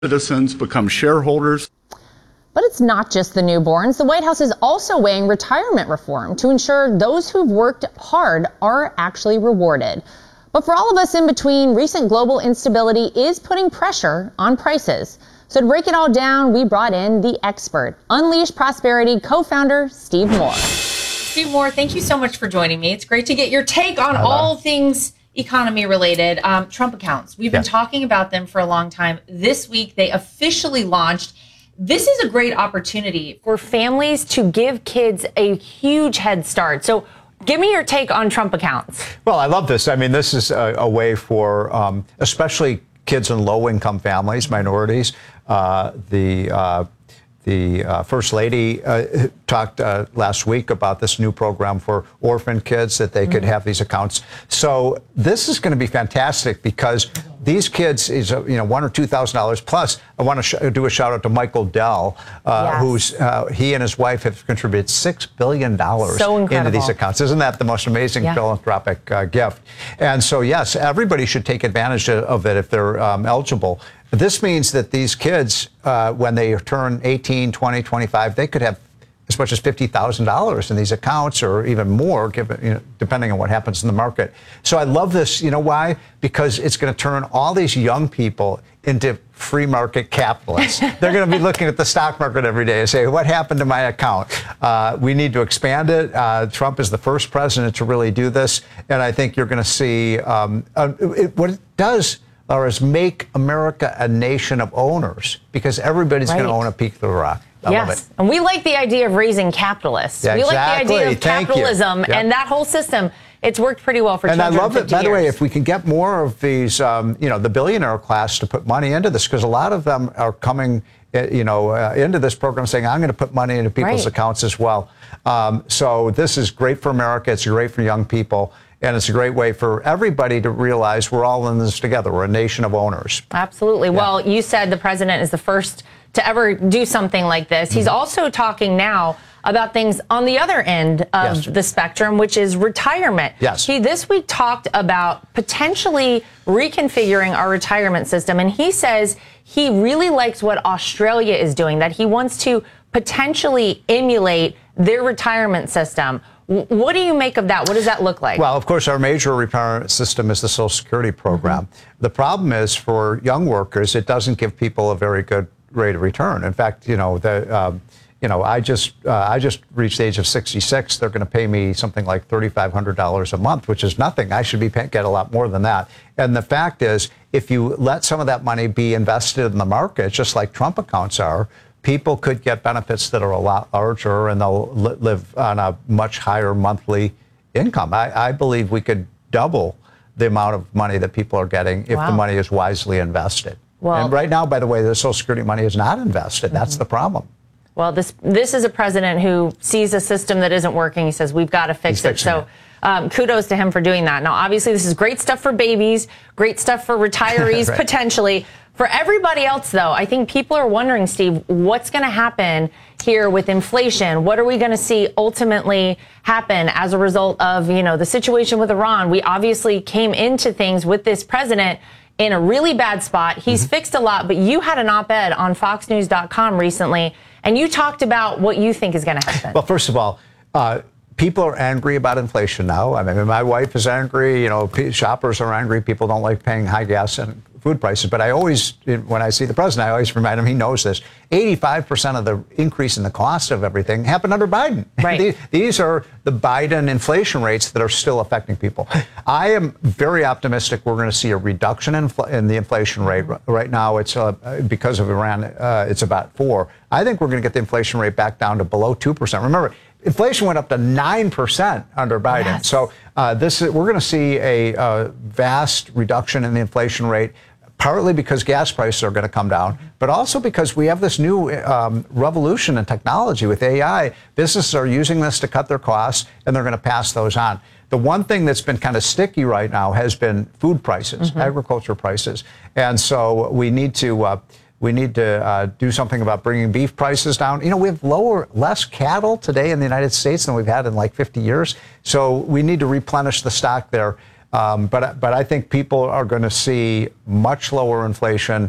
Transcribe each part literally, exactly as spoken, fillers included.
citizens become shareholders. But it's not just the newborns. The White House is also weighing retirement reform to ensure those who've worked hard are actually rewarded. But for all of us in between, recent global instability is putting pressure on prices. So to break it all down, we brought in the expert, Unleash Prosperity co-founder Steve Moore. Steve Moore, thank you so much for joining me. It's great to get your take on Hello. all things economy related. Um, Trump accounts. We've been yeah. talking about them for a long time. This week, they officially launched. This is a great opportunity for families to give kids a huge head start. So give me your take on Trump accounts. Well, I love this. I mean, this is a, a way for um, especially kids in low-income families, minorities. Uh, the uh, The uh, First Lady uh, talked uh, last week about this new program for orphan kids that they mm-hmm. could have these accounts. So this is going to be fantastic because these kids is uh, you know one or two thousand dollars plus. I want to sh- do a shout out to Michael Dell, uh, yes. who's uh, he and his wife have contributed six billion dollars so into these accounts. Isn't that the most amazing yeah. philanthropic uh, gift? And so yes, everybody should take advantage of it if they're um, eligible. This means that these kids, uh, when they turn eighteen, twenty, twenty-five, they could have as much as fifty thousand dollars in these accounts or even more, given, you know, depending on what happens in the market. So I love this. You know why? Because it's going to turn all these young people into free market capitalists. They're going to be looking at the stock market every day and say, what happened to my account? Uh, we need to expand it. Uh, Trump is the first president to really do this. And I think you're going to see um, uh, it, what it does or is make America a nation of owners, because everybody's right. going to own a peak of the rock. I yes. love it. And we like the idea of raising capitalists. Yeah, we exactly. like the idea of Thank capitalism yep. and that whole system. It's worked pretty well for and two hundred fifty I love it. By years. the way, if we can get more of these, um, you know, the billionaire class to put money into this, because a lot of them are coming, you know, uh, into this program saying, I'm going to put money into people's right. accounts as well. Um, so this is great for America. It's great for young people. And it's a great way for everybody to realize we're all in this together. We're a nation of owners. Absolutely. Yeah. Well, you said the president is the first to ever do something like this. Mm-hmm. He's also talking now about things on the other end of yes. the spectrum, which is retirement. Yes. He this week talked about potentially reconfiguring our retirement system. And he says he really likes what Australia is doing, that he wants to potentially emulate their retirement system. What do you make of that? What does that look like? Well, of course, our major retirement system is the Social Security program. Mm-hmm. The problem is for young workers, it doesn't give people a very good rate of return. In fact, you know, the, um, you know, I just uh, I just reached the age of sixty-six. They're going to pay me something like thirty-five hundred dollars a month, which is nothing. I should be pay- get a lot more than that. And the fact is, if you let some of that money be invested in the market, just like Trump accounts are, people could get benefits that are a lot larger, and they'll li- live on a much higher monthly income. I, I believe we could double the amount of money that people are getting if wow. the money is wisely invested. Well, and right now, by the way, the Social Security money is not invested. Mm-hmm. That's the problem. Well, this this is a president who sees a system that isn't working. He says, we've got to fix He's it. So um, kudos to him for doing that. Now, obviously, this is great stuff for babies, great stuff for retirees, right. potentially. For everybody else, though, I think people are wondering, Steve, what's going to happen here with inflation? What are we going to see ultimately happen as a result of, you know, the situation with Iran? We obviously came into things with this president in a really bad spot. He's mm-hmm. fixed a lot, but you had an op-ed on fox news dot com recently, and you talked about what you think is going to happen. Well, first of all, uh, people are angry about inflation now. I mean, my wife is angry. You know, shoppers are angry. People don't like paying high gas and food prices. But I always, when I see the president, I always remind him he knows this. eighty-five percent of the increase in the cost of everything happened under Biden. Right. These are the Biden inflation rates that are still affecting people. I am very optimistic we're going to see a reduction in, in the inflation rate. Right now, it's uh, because of Iran, uh, it's about four. I think we're going to get the inflation rate back down to below two percent. Remember, inflation went up to nine percent under Biden. Yes. So uh, this is, we're going to see a, a vast reduction in the inflation rate, partly because gas prices are going to come down, but also because we have this new um, revolution in technology with A I. Businesses are using this to cut their costs, and they're going to pass those on. The one thing that's been kind of sticky right now has been food prices, mm-hmm. agriculture prices. And so we need to uh, we need to uh, do something about bringing beef prices down. You know, we have lower, less cattle today in the United States than we've had in like fifty years. So we need to replenish the stock there. Um, but but I think people are going to see much lower inflation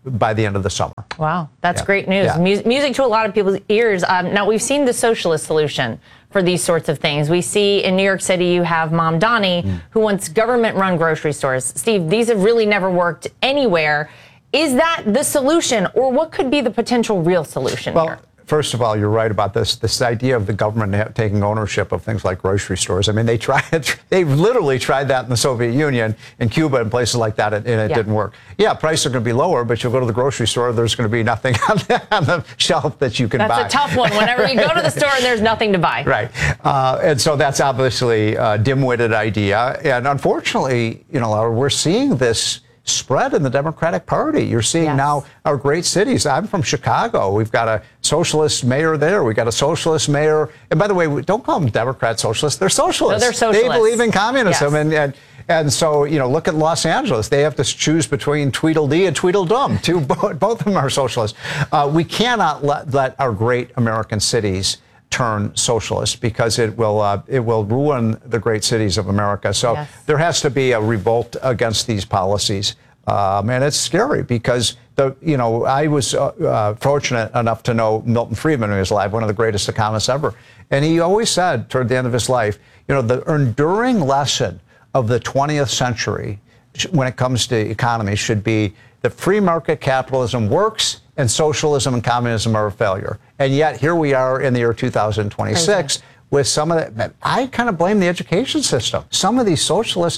by the end of the summer. Wow, that's Yeah. great news. Yeah. Mu- music to a lot of people's ears. Um, now, we've seen the socialist solution for these sorts of things. We see in New York City, you have Mom Donnie, mm. who wants government-run grocery stores. Steve, these have really never worked anywhere. Is that the solution, or what could be the potential real solution well, here? First of all, you're right about this. This idea of the government taking ownership of things like grocery stores. I mean, they tried. They literally tried that in the Soviet Union, in Cuba, and places like that, and it yeah. didn't work. Yeah, prices are going to be lower, but you'll go to the grocery store. There's going to be nothing on the, on the shelf that you can that's buy. That's a tough one. Whenever you go to the store and there's nothing to buy. Right, uh, and so that's obviously a dim-witted idea. And unfortunately, you know, Laura, we're seeing this spread in the Democratic Party. You're seeing yes. now our great cities. I'm from Chicago. We've got a socialist mayor there. We've got a socialist mayor. And by the way, don't call them Democrat socialists. They're socialists. No, they're socialists. They believe in communism. Yes. And, and and so, you know, look at Los Angeles. They have to choose between Tweedledee and Tweedledum. Two, both of them are socialists. Uh, we cannot let, let our great American cities turn socialist, because it will uh, it will ruin the great cities of America. So yes. there has to be a revolt against these policies, um, and it's scary because the you know I was uh, uh, fortunate enough to know Milton Friedman when he was alive, one of the greatest economists ever, and he always said toward the end of his life, you know, the enduring lesson of the twentieth century when it comes to economy should be that free market capitalism works and socialism and communism are a failure. And yet here we are in the year two thousand twenty-six Crazy. With some of that. I kind of blame the education system. Some of these socialists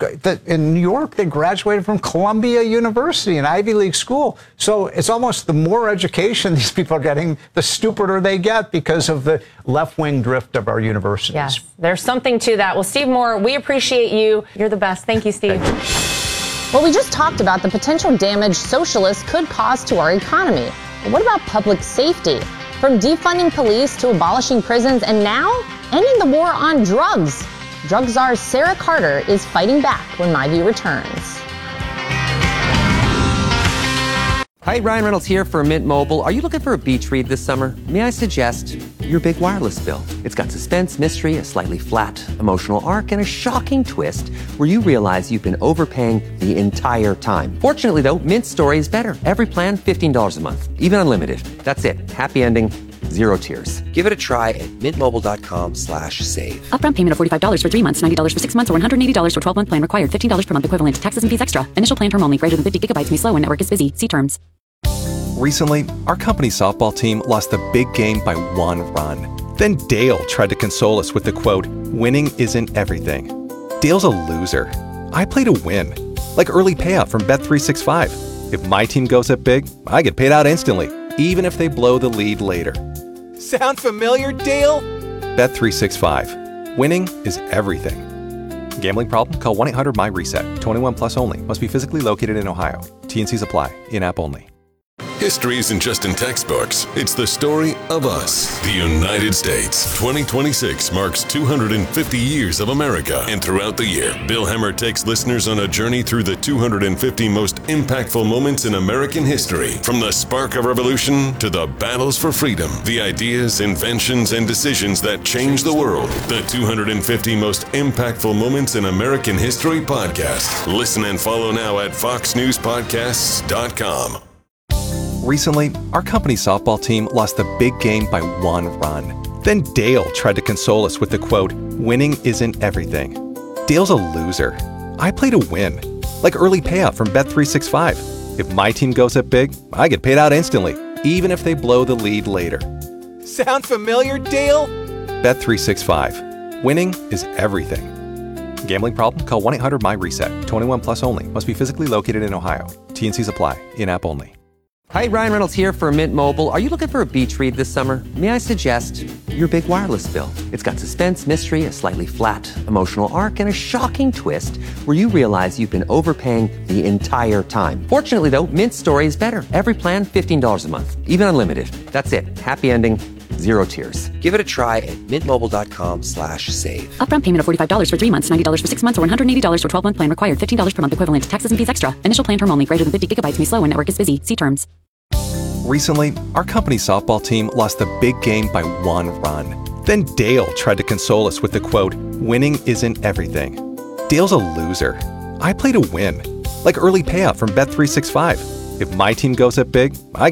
in New York, they graduated from Columbia University, an Ivy League school. So it's almost the more education these people are getting, the stupider they get because of the left-wing drift of our universities. Yes, there's something to that. Well, Steve Moore, we appreciate you. You're the best. Thank you, Steve. Thank you. Well, we just talked about the potential damage socialists could cause to our economy. But what about public safety? From defunding police to abolishing prisons, and now ending the war on drugs. Drug czar Sarah Carter is fighting back when My View returns. Hi, Ryan Reynolds here for Mint Mobile. Are you looking for a beach read this summer? May I suggest your big wireless bill? It's got suspense, mystery, a slightly flat emotional arc, and a shocking twist where you realize you've been overpaying the entire time. Fortunately, though, Mint's story is better. Every plan, fifteen dollars a month, even unlimited. That's it. Happy ending, zero tears. Give it a try at mintmobile.com slash save. Upfront payment of forty-five dollars for three months, ninety dollars for six months, or one hundred eighty dollars for twelve-month plan required. fifteen dollars per month equivalent. Taxes and fees extra. Initial plan term only. Greater than fifty gigabytes may slow when network is busy. See terms. Recently, our company softball team lost the big game by one run. Then Dale tried to console us with the quote, "Winning isn't everything." Dale's a loser. I play to win. Like early payout from Bet three sixty-five. If my team goes up big, I get paid out instantly, even if they blow the lead later. Sound familiar, Dale? Bet three sixty-five. Winning is everything. Gambling problem? Call one eight hundred my reset. twenty-one plus only. Must be physically located in Ohio. T N Cs apply. In-app only. History isn't just in textbooks. It's the story of us, the United States. twenty twenty-six marks two hundred fifty years of America. And throughout the year, Bill Hemmer takes listeners on a journey through the two hundred fifty most impactful moments in American history. From the spark of revolution to the battles for freedom, the ideas, inventions, and decisions that changed the world. The two hundred fifty most impactful moments in American history podcast. Listen and follow now at fox news podcasts dot com. Recently, our company softball team lost the big game by one run. Then Dale tried to console us with the quote, "Winning isn't everything." Dale's a loser. I play to win. Like early payout from Bet three sixty-five. If my team goes up big, I get paid out instantly, even if they blow the lead later. Sound familiar, Dale? Bet three sixty-five. Winning is everything. Gambling problem? Call one eight hundred my reset. twenty-one plus only. Must be physically located in Ohio. T N Cs apply. In-app only. Hi, Ryan Reynolds here for Mint Mobile. Are you looking for a beach read this summer? May I suggest your big wireless bill? It's got suspense, mystery, a slightly flat emotional arc, and a shocking twist where you realize you've been overpaying the entire time. Fortunately, though, Mint's story is better. Every plan, fifteen dollars a month, even unlimited. That's it. Happy ending, zero tears. Give it a try at mintmobile.com slash save. Upfront payment of forty-five dollars for three months, ninety dollars for six months, or one hundred eighty dollars for twelve-month plan required. fifteen dollars per month equivalent. Taxes and fees extra. Initial plan term only. Greater than fifty gigabytes may slow when network is busy. See terms. Recently, our company softball team lost the big game by one run. Then Dale tried to console us with the quote, "Winning isn't everything." Dale's a loser. I play to win. Like early payout from Bet three sixty-five. If my team goes up big, I